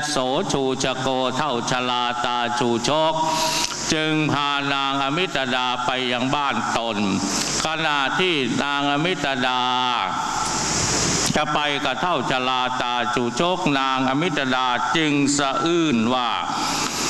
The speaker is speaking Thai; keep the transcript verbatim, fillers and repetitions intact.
โสชูชโกเท่าชลาตาชูชกจึงพานางอมิตดาไปยังบ้านตนขณะที่นางอมิตดาจะไปกับเท่าชลาตาชูชกนางอมิตดาจึงสะอื้นว่า